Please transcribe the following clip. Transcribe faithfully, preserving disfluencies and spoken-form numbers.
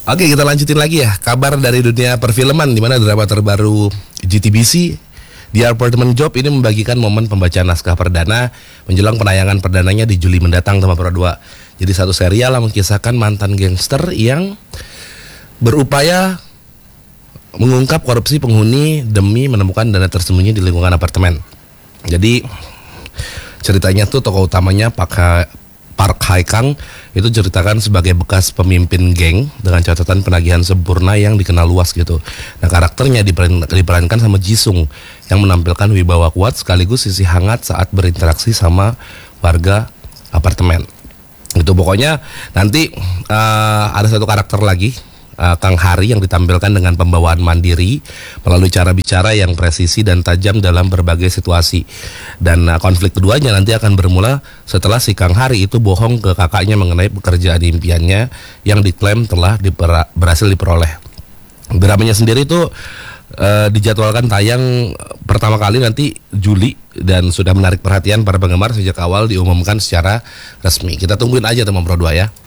Oke, kita lanjutin lagi ya. Kabar dari dunia perfilman, di mana drama terbaru J T B C The Apartment Job ini membagikan momen pembacaan naskah perdana menjelang penayangan perdananya di Juli mendatang sama Pro dua. Jadi satu serial yang mengisahkan mantan gangster yang berupaya mengungkap korupsi penghuni demi menemukan dana tersembunyi di lingkungan apartemen. Jadi ceritanya tuh tokoh utamanya Pak Park Hae Kang itu ceritakan sebagai bekas pemimpin geng dengan catatan penagihan sempurna yang dikenal luas gitu. Nah, karakternya diperan, diperankan sama Jisung yang menampilkan wibawa kuat sekaligus sisi hangat saat berinteraksi sama warga apartemen. Itu pokoknya nanti uh, ada satu karakter lagi, uh, Kang Hari, yang ditampilkan dengan pembawaan mandiri melalui cara bicara yang presisi dan tajam dalam berbagai situasi. Dan uh, konflik keduanya nanti akan bermula setelah si Kang Hari itu bohong ke kakaknya mengenai pekerjaan impiannya yang diklaim telah dipera- berhasil diperoleh. Dramanya sendiri itu uh, dijadwalkan tayang pertama kali nanti Juli dan sudah menarik perhatian para penggemar sejak awal diumumkan secara resmi. Kita tungguin aja teman Pro dua ya.